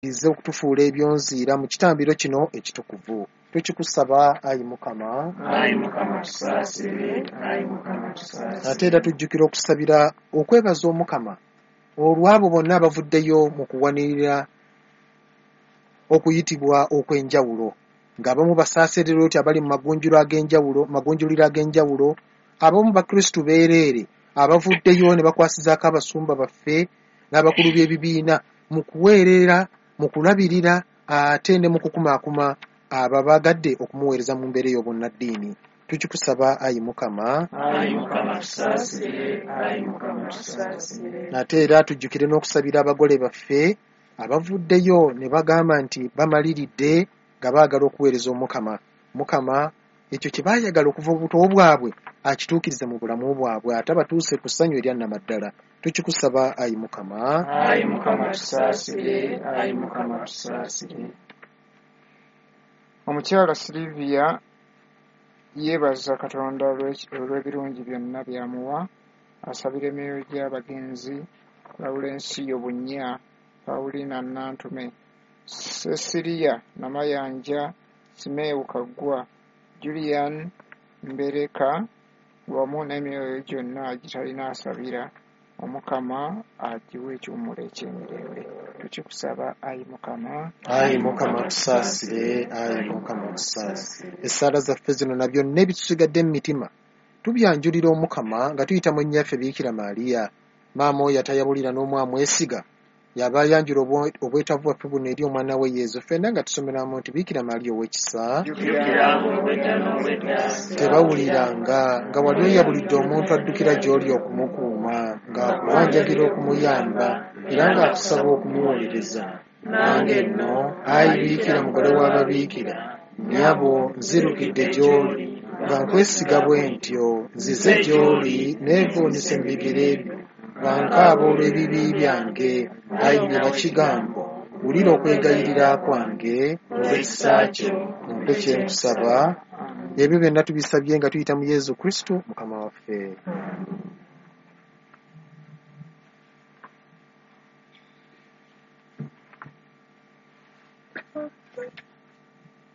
ize okutufuula ebyonziira mu kitambiro kino ekitukuvu. Tukikusaba Ayi Mukama. Ate era tujjukira okusabira okwebaza Omukama olw'abo bonna abavuddeyo mu kuwanirira okuyitibwa okw'enjawulo, ng'abamu basaaserera oti abali mu magunjuliro ag'enjawulo, abamu bakristu beereere abavuddeyo ne bakwasizaako abasumba baffe n'abakulu b'ebibiina mu kuweerera, mu kulabirira ate ne mu kukumaakuma ababagadde okumuweereza mu mbeera ey'obunnaddiini. Tukikusaba Ayi Mukama. Ate era tujjukire n'okusabira abagole baffe abavuddeyo ne bagamba nti bamaliridde nga baagala okuweereza Omukama. Mukama, ekyo kye baayagala okuva obuto bwabwe akituukirize mu bulamu bwabwe, ate batuuse ku ssanyu erya nnamadala. Tukikusaba Ayi Mukama. Omukyala Silivia yeebaza Katonda olw'ebirungi byonna byamuwa. Asabira emyoyo gy'abagenzi Lawulensiyo Bunya, Paulina Nantume, Cecilia Namayanja, Simeewu Kaggwa, Julian Mbereka wamu n'emyoyo gyonna agitalina asabira. Omukama agiwa ekiwummulo eky'emirembe. Tukikusaba Ayi Mukama. Ayi Mukama tusaasire, Ayi Mukama tusaasire. Essaala zaffe zino na byonna ebitusigadde mu mitima tubyanjulira Omukama nga tuyita mu nnyaffe Biikira Maaliya, maama oyo atayabulira n'omu amwesiga, yaba ayanjula obwetaavu bwaffe buno eri omwana we Yezu. Ffenna nga tusomeramu nti Biikira Maaliya ow'ekisa, tebawuliranga nga wali oyabulidde omuntu addukira gy'oli okumukuuma, ng'akuwanjagira okumuyamba era ng'akusaba okumuwolereza. Nange nno, Ayi Biikira mugole w'ababiikira, nnyabo nzirukidde gy'oli nga nkwesiga bwe ntyo, nzize gy'oli neevuunise mu bigere byo, nga nkaaba olw'ebibi byange. Ayi Nnyabakigambo, wulira okwegayirira kwange olw'ekisa kyo, ompe kye nkusaba. Ebyo byonna tubisabye nga tuyita mu Yezu Kristo Mukama waffe.